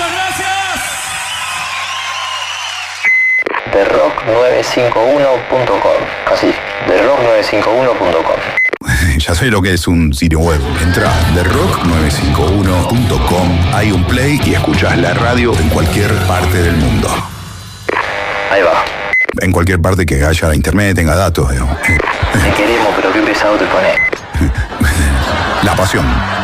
Muchas gracias. TheRock951.com. Así, TheRock951.com. Ya sé lo que es un sitio web. Entra a TheRock951.com. Hay un play y escuchás la radio en cualquier parte del mundo. Ahí va. En cualquier parte que haya internet, tenga datos, digamos. Te queremos, pero qué pesado te pone. La pasión.